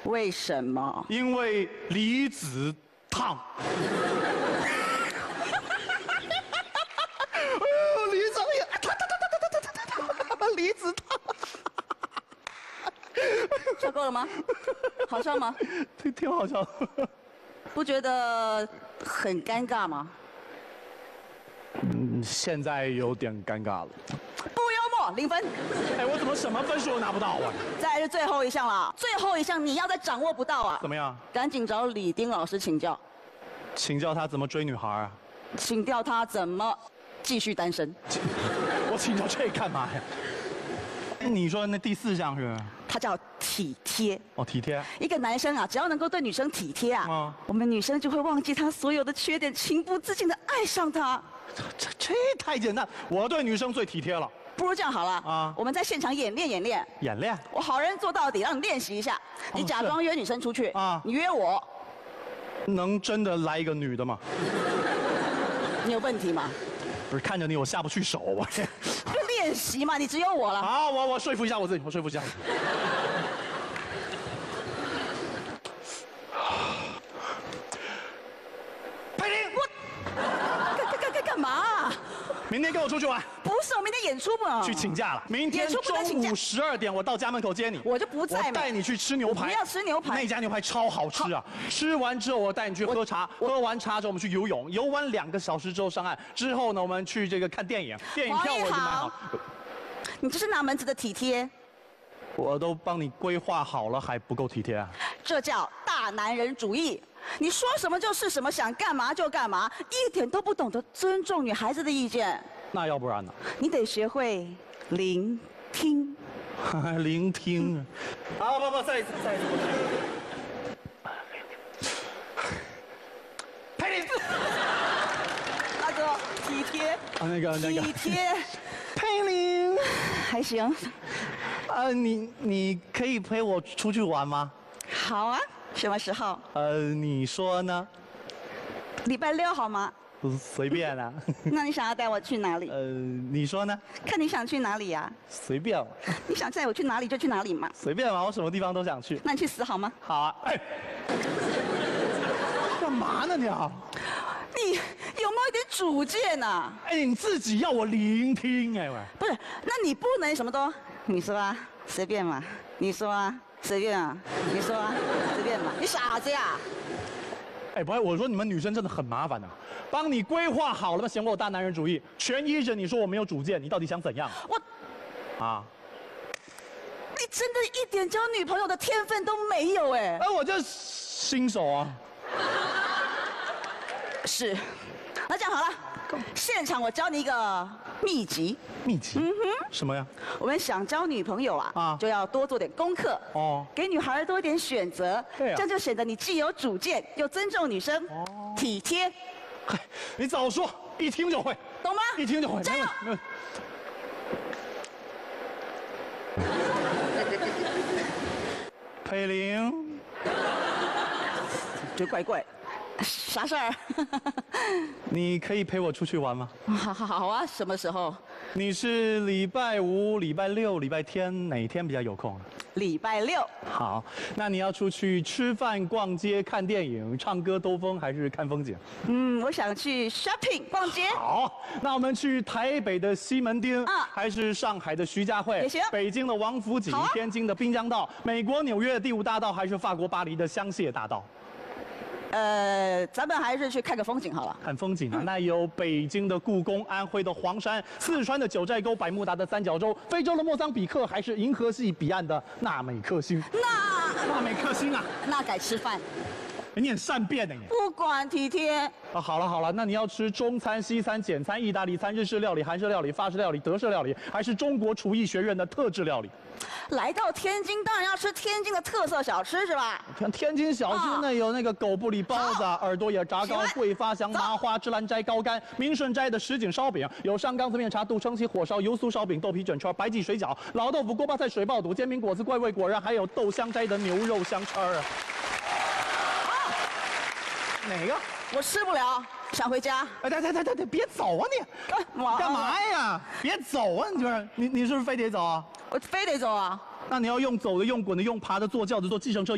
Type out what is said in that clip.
为什么？ 因为离子烫。离子也烫，离子烫。 笑够了吗？好笑吗？ 挺好笑。 不觉得很尴尬吗？ 现在有点尴尬了。 不幽默，0分。 哎，我怎么什么分数都拿不到啊？ 再来是最后一项了，最后一项你要再掌握不到啊！ 怎么样？ 赶紧找李丁老师请教， 请教他怎么追女孩啊？ 请教他怎么继续单身。 我请教这干嘛呀？你说那第4项是？ 它叫体贴。 哦，体贴。 一个男生啊，只要能够对女生体贴啊，我们女生就会忘记他所有的缺点，情不自禁的爱上他。 这太简单，我对女生最体贴了。 不如这样好了啊，我们在现场演练演练。 演练？ 我好人做到底，让你练习一下。你假装约女生出去啊，你约我。 能真的来一个女的吗？ 你有问题吗？ 不是看着你我下不去手，我这。 练习嘛，你只有我了。 好，我说服一下我自己，我说服一下。佩玲， 我干嘛？ 明天跟我出去玩。 不是，我明天演出嘛。 去请假了。明天中午12点，我到家门口接你。 我就不在。 我带你去吃牛排。 不要吃牛排。 那家牛排超好吃啊！吃完之后，我带你去喝茶。喝完茶之后，我们去游泳。游完2个小时之后上岸。之后呢，我们去这个看电影。电影票我已经买好。 你这是哪门子的体贴？ 我都帮你规划好了，还不够体贴啊？ 这叫大男人主义。你说什么就是什么，想干嘛就干嘛，一点都不懂得尊重女孩子的意见。 那要不然呢？ 你得学会聆听。 聆听。好，不，再一次。佩玲。 大哥，体贴。 那个。 体贴。 佩玲。 还行。 你可以陪我出去玩吗？ 好啊，什么时候？ 你说呢？ 礼拜6好吗？ 随便啊。 那你想要带我去哪里？ 你说呢？ 看你想去哪里呀？ 随便吧。 你想带我去哪里就去哪里嘛。 随便嘛，我什么地方都想去。 那你去死好吗？ 好啊。哎，干嘛呢你啊？ 你有没有一点主见呢？ 哎，你自己要我聆听哎喂。 不是，那你不能什么都你说啊，随便嘛。你说啊，随便啊。你说啊，随便嘛。你傻子呀？ 哎，不是，我说你们女生真的很麻烦的，帮你规划好了吗？嫌我大男人主义，全依着你说我没有主见，你到底想怎样？ 你真的一点交女朋友的天分都没有哎！ 我这新手啊。 是，那这样好了，现场我教你一个秘籍。 秘籍？什么呀？ 我们想交女朋友啊，就要多做点功课哦，给女孩多一点选择，这样就显得你既有主见，又尊重女生，体贴。 嗨，你早说，一听就会， 懂吗？ 一听就会， 加油！ 佩玲， 这怪怪。啥事儿？ 你可以陪我出去玩吗？ 好啊，什么时候？ 你是礼拜5、礼拜6、礼拜天哪一天比较有空？ 礼拜6。 好，那你要出去吃饭、逛街、看电影、唱歌、兜风，还是看风景？ 我想去 shopping 逛街。 好，那我们去台北的西门町，还是上海的徐家汇？ 也行。 北京的王府井，天津的滨江道，美国纽约的第5大道，还是法国巴黎的香榭大道？ 咱们还是去看个风景好了。 看风景啊，那有北京的故宫、安徽的黄山、四川的九寨沟、百慕达的三角洲、非洲的莫桑比克，还是银河系彼岸的纳美克星？纳美克星啊！ 那改吃饭。 你很善变的你。 不管体贴。 好了，那你要吃中餐、西餐、简餐、意大利餐、日式料理、韩式料理、法式料理、德式料理，还是中国厨艺学院的特制料理？ 来到天津，当然要吃天津的特色小吃是吧？ 天津小吃那有那个狗不理包子、耳朵眼炸糕、桂发香、麻花、芝兰斋糕干、明顺斋的什锦烧饼，有上缸子面茶、杜承禧火烧、油酥烧饼、豆皮卷圈、白记水饺、老豆腐、锅包菜、水爆肚、煎饼果子、怪味果仁，还有豆香斋的牛肉香肠啊。哪个？ 我吃不了，想回家。 对，别走啊你！干嘛呀？别走啊！你是不是非得走啊？ 我非得走啊！ 那你要用走的、用滚的、用爬的、坐轿子、坐计程车。